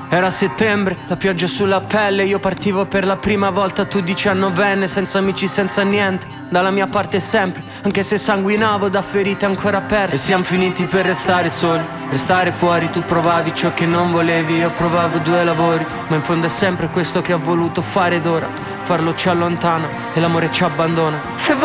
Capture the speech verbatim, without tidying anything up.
Era settembre, la pioggia sulla pelle, io partivo per la prima volta, tu diciannovenne, senza amici, senza niente, dalla mia parte sempre, anche se sanguinavo da ferite ancora aperte. E siamo finiti per restare soli, restare fuori, tu provavi ciò che non volevi, io provavo due lavori, ma in fondo è sempre questo che ho voluto fare ed ora farlo ci allontana e l'amore ci abbandona. E